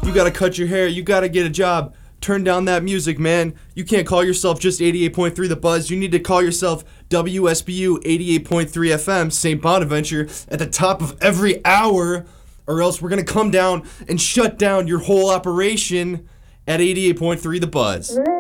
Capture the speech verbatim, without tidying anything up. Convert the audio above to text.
You gotta cut your hair. You gotta get a job. Turn down that music, man. You can't call yourself just eighty-eight point three The Buzz. You need to call yourself W S B U eighty-eight point three F M, Saint Bonaventure, at the top of every hour, or else we're going to come down and shut down your whole operation at eighty-eight point three The Buzz.